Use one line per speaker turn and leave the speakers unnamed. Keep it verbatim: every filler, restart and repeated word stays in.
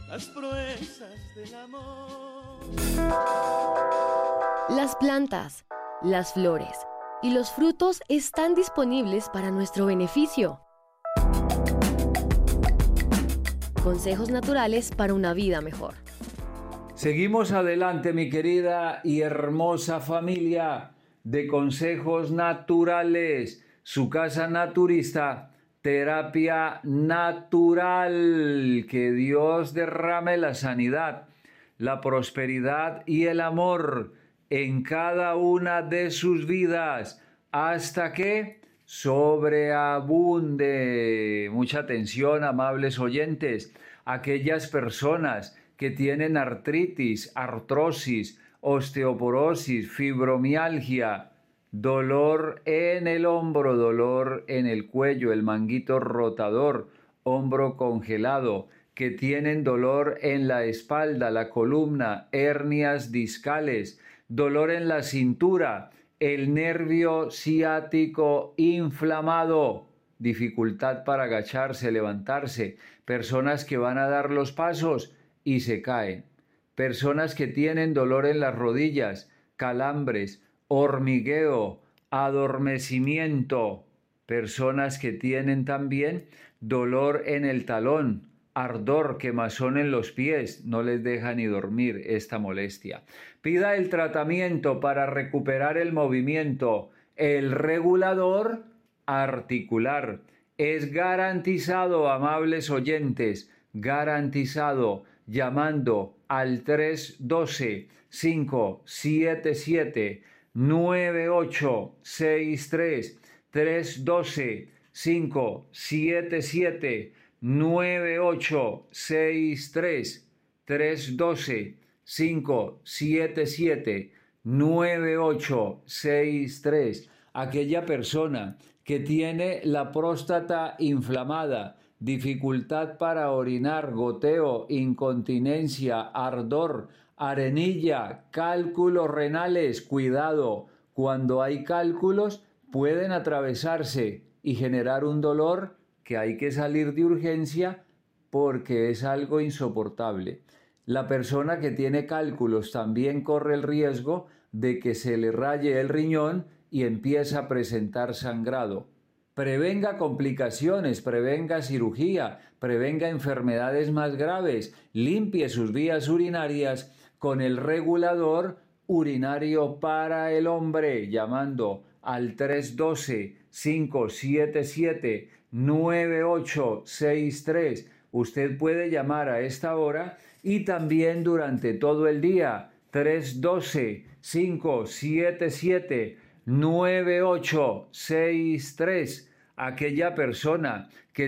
las proezas del amor.
Las plantas, las flores y los frutos están disponibles para nuestro beneficio. Consejos naturales para una vida mejor.
Seguimos adelante, mi querida y hermosa familia de Consejos Naturales, su casa naturista, terapia natural. Que Dios derrame la sanidad, la prosperidad y el amor en cada una de sus vidas, hasta que sobreabunde. Mucha atención, amables oyentes, aquellas personas que tienen artritis, artrosis, osteoporosis, fibromialgia, dolor en el hombro, dolor en el cuello, el manguito rotador, hombro congelado, que tienen dolor en la espalda, la columna, hernias discales, dolor en la cintura, el nervio ciático inflamado, dificultad para agacharse, levantarse, personas que van a dar los pasos y se caen, personas que tienen dolor en las rodillas, calambres, hormigueo, adormecimiento, personas que tienen también dolor en el talón, ardor, quemazón en los pies, no les deja ni dormir esta molestia. Pida el tratamiento para recuperar el movimiento. El regulador articular es garantizado, amables oyentes, garantizado, llamando al tres uno dos, cinco siete siete, nueve ocho seis tres, tres uno dos, cinco siete siete, nueve ocho seis tres, tres uno dos, cinco siete siete, nueve ocho seis tres. Aquella persona que tiene la próstata inflamada, dificultad para orinar, goteo, incontinencia, ardor, arenilla, cálculos renales, cuidado, cuando hay cálculos pueden atravesarse y generar un dolor que hay que salir de urgencia porque es algo insoportable. La persona que tiene cálculos también corre el riesgo de que se le raye el riñón y empieza a presentar sangrado. Prevenga complicaciones, prevenga cirugía, prevenga enfermedades más graves, limpie sus vías urinarias con el regulador urinario para el hombre, llamando al tres uno dos, cinco siete siete, nueve ocho seis tres. Usted puede llamar a esta hora y también durante todo el día, tres uno dos, cinco siete siete, nueve ocho seis tres. Aquella persona que